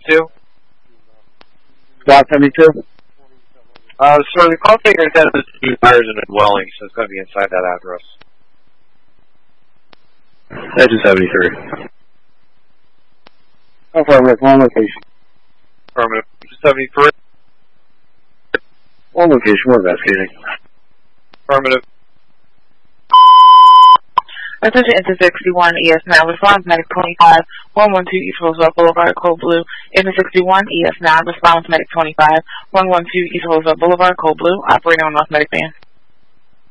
72? Lot 72? So the call taker says it's 2 fires in a dwelling, so it's going to be inside that address. Edge 73. Affirmative, one location. Affirmative. 73. One location, we're investigating. Affirmative. Attention Enter 61 ES9, response medic 25, 112 East Roosevelt Boulevard, Code Blue. Enter 61 ES9, response medic 25, 112 East Roosevelt Boulevard, Code Blue, operating on North Medic Van.